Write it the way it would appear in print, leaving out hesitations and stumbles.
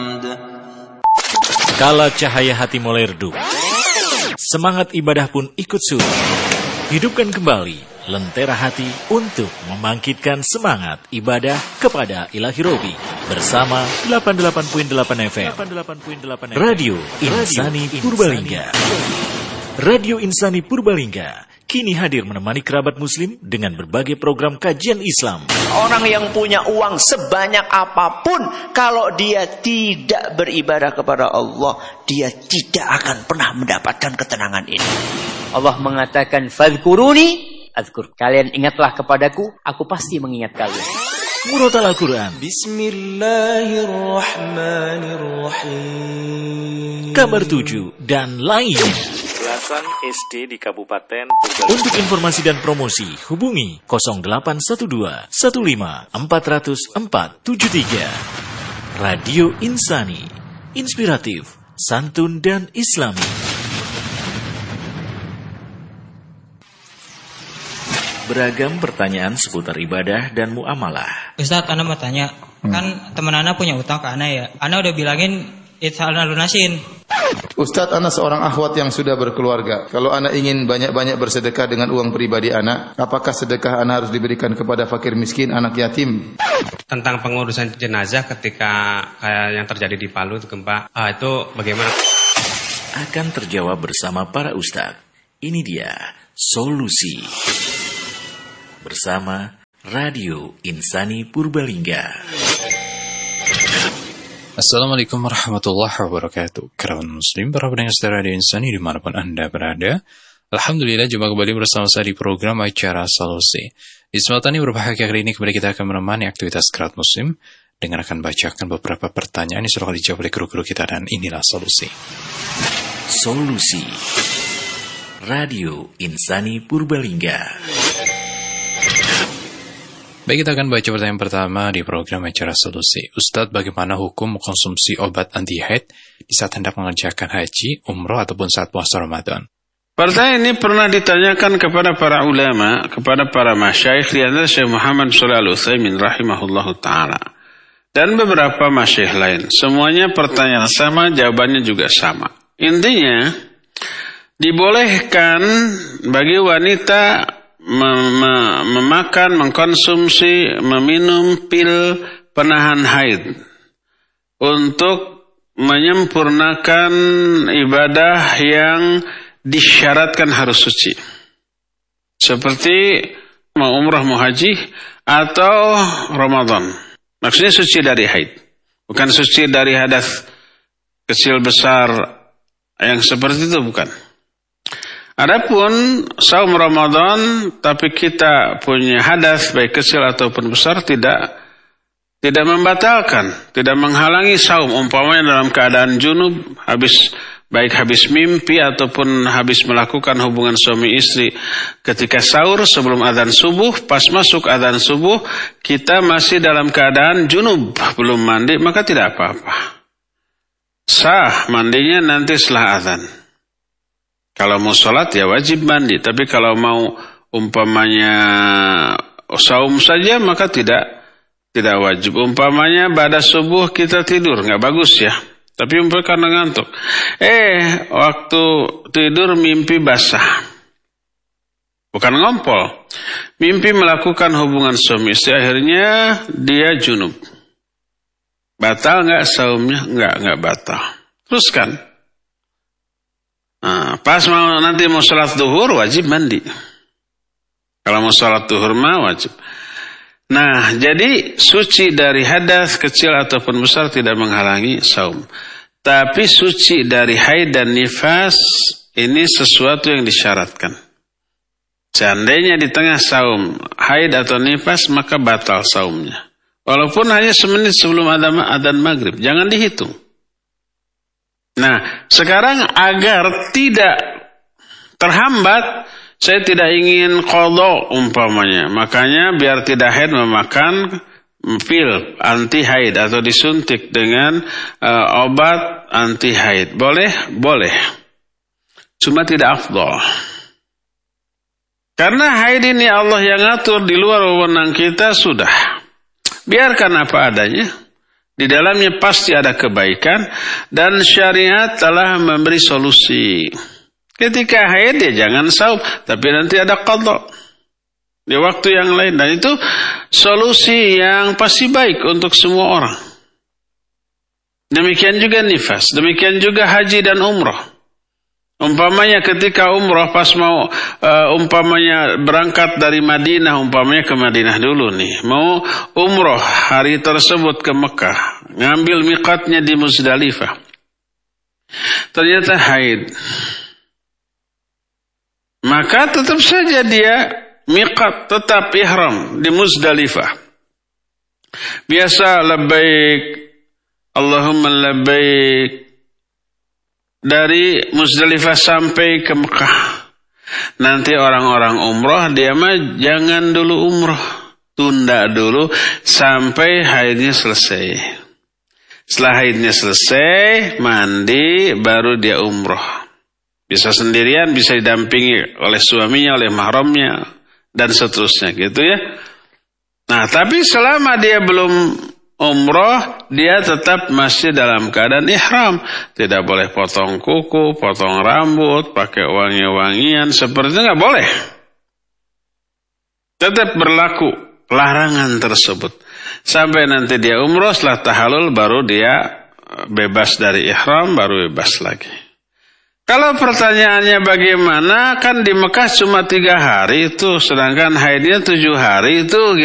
الحمد. Kala cahaya hati mulai redup, semangat ibadah pun ikut surut. Hidupkan kembali lentera hati untuk membangkitkan semangat ibadah kepada Ilahi Robi bersama 88.8 FM Radio Insani Purbalingga. Radio Insani Purbalingga kini hadir menemani kerabat muslim dengan berbagai program kajian Islam. Orang yang punya uang sebanyak apapun, kalau dia tidak beribadah kepada Allah, dia tidak akan pernah mendapatkan ketenangan ini. Allah mengatakan, "Fadhkuruni azkur." Kalian ingatlah kepadaku, aku pasti mengingat kalian. Murotal Al-Quran, Bismillahirrahmanirrahim. Kabar 7 dan lain. Belasan SD di Kabupaten Purbalingga. Untuk informasi dan promosi hubungi 0812 15 400 473. Radio Insani, inspiratif, santun dan islami. Beragam pertanyaan seputar ibadah dan muamalah. Ustadz, Ana mau tanya, kan teman Ana punya utang ke Ana ya. Ana udah bilangin Ana lunasin. Ustadz, Ana seorang akhwat yang sudah berkeluarga. Kalau Ana ingin banyak-banyak bersedekah dengan uang pribadi Ana, apakah sedekah Ana harus diberikan kepada fakir miskin, anak yatim? Tentang pengurusan jenazah ketika kayak yang terjadi di Palu itu gempa, itu bagaimana? Akan terjawab bersama para ustadz. Ini dia solusi. Bersama Radio Insani Purbalingga. Assalamualaikum warahmatullahi wabarakatuh. Kerabat muslim, para pendengar setia Radio Insani dimanapun Anda berada, alhamdulillah jumpa kembali bersama saya di program acara Solusi. Di kesempatan ini berbahagia kali ini kembali kita akan menemani aktivitas kerabat muslim dengan akan bacakan beberapa pertanyaan yang sudah dijawab oleh guru-guru kita, dan inilah solusi. Solusi Radio Insani Purbalingga. Baik, kita akan baca pertanyaan pertama di program acara Solusi. Ustadz, bagaimana hukum konsumsi obat anti haid di saat hendak mengerjakan haji, umroh, ataupun saat puasa Ramadan? Pertanyaan ini pernah ditanyakan kepada para ulama, kepada para masyayikh, di antara Syekh Muhammad Shalih Al-Utsaimin rahimahullahu ta'ala, dan beberapa masyayikh lain. Semuanya pertanyaan sama, jawabannya juga sama. Intinya, dibolehkan bagi wanita memakan, mengkonsumsi, meminum pil penahan haid untuk menyempurnakan ibadah yang disyaratkan harus suci, seperti mau umrah, mau haji, atau Ramadan. Maksudnya suci dari haid, bukan suci dari hadas kecil besar yang seperti itu, bukan. Adapun saum Ramadan, tapi kita punya hadas baik kecil ataupun besar, tidak membatalkan, tidak menghalangi saum. Umpamanya dalam keadaan junub, habis mimpi ataupun habis melakukan hubungan suami istri ketika sahur sebelum azan subuh, pas masuk azan subuh kita masih dalam keadaan junub, belum mandi, maka tidak apa-apa. Sah mandinya nanti setelah azan. Kalau mau sholat ya wajib mandi. Tapi kalau mau umpamanya saum saja maka tidak wajib. Umpamanya pada subuh kita tidur, nggak bagus ya. Tapi umpamanya karena ngantuk. Waktu tidur mimpi basah. Bukan ngompol. Mimpi melakukan hubungan suami istri, akhirnya dia junub. Batal nggak saumnya? Nggak batal. Teruskan. Pas nanti mau sholat duhur wajib mandi. Kalau mau sholat duhur mah wajib. Nah, jadi suci dari hadas kecil ataupun besar tidak menghalangi saum. Tapi suci dari haid dan nifas ini sesuatu yang disyaratkan. Seandainya di tengah saum haid atau nifas, maka batal saumnya. Walaupun hanya semenit sebelum adzan maghrib, jangan dihitung. Nah, sekarang agar tidak terhambat, saya tidak ingin qadha umpamanya. Makanya biar tidak haid memakan pil anti haid atau disuntik dengan obat anti haid. Boleh. Cuma tidak afdal. Karena haid ini Allah yang ngatur, di luar wewenang kita, sudah. Biarkan apa adanya. Di dalamnya pasti ada kebaikan dan syariat telah memberi solusi. Ketika haid ya jangan saum, tapi nanti ada qadha di waktu yang lain, dan itu solusi yang pasti baik untuk semua orang. Demikian juga nifas, demikian juga haji dan umrah. Umpamanya ketika umrah pas mau umpamanya berangkat dari Madinah, umpamanya ke Madinah dulu nih, mau umrah hari tersebut ke Mekah, ngambil miqatnya di Muzdalifah. Ternyata haid. Maka tetap saja dia miqat, tetap ihram di Muzdalifah. Biasa labbaik Allahumma labbaik dari Muzdalifah sampai ke Mekah. Nanti orang-orang umrah dia mah jangan dulu umrah, tunda dulu sampai haidnya selesai. Setelah haidnya selesai, mandi, baru dia umrah. Bisa sendirian, bisa didampingi oleh suaminya, oleh mahramnya, dan seterusnya gitu ya. Nah, tapi selama dia belum umrah, dia tetap masih dalam keadaan ihram. Tidak boleh potong kuku, potong rambut, pakai wangi-wangian, seperti itu nggak boleh. Tetap berlaku larangan tersebut. Sampai nanti dia umrah, setelah tahallul baru dia bebas dari ihram, baru bebas lagi. Kalau pertanyaannya bagaimana, kan di Mekah cuma 3 hari itu, sedangkan haidnya 7 hari itu.